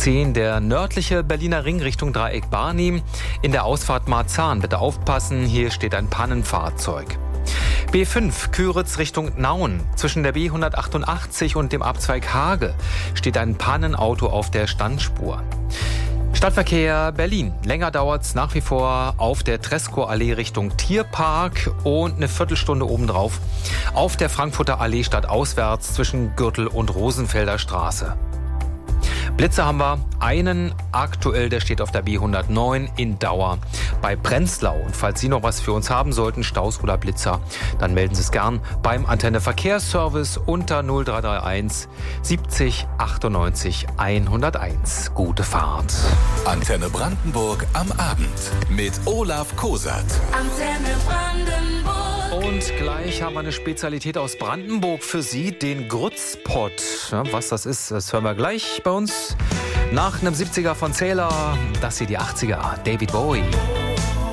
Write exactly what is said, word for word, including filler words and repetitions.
zehn der nördliche Berliner Ring Richtung Dreieck Barnim. In der Ausfahrt Marzahn bitte aufpassen, hier steht ein Pannenfahrzeug. B fünf Küritz Richtung Nauen. Zwischen der B hundertachtundachtzig und dem Abzweig Hage steht ein Pannenauto auf der Standspur. Stadtverkehr Berlin. Länger dauert's nach wie vor auf der Tresco-Allee Richtung Tierpark und eine Viertelstunde obendrauf auf der Frankfurter Allee stadtauswärts zwischen Gürtel und Rosenfelder Straße. Blitze haben wir einen aktuell, der steht auf der B hundertneun in Dauer bei Prenzlau. Und falls Sie noch was für uns haben sollten, Staus oder Blitzer, dann melden Sie es gern beim Antenne Verkehrsservice unter null drei drei eins siebzig achtundneunzig hunderteins. Gute Fahrt. Antenne Brandenburg am Abend mit Olaf Kosat. Antenne Brandenburg. Und gleich haben wir eine Spezialität aus Brandenburg für Sie, den Grützpott. Ja, was das ist, das hören wir gleich bei uns. Nach einem siebziger von Zähler, das hier die achtziger, David Bowie.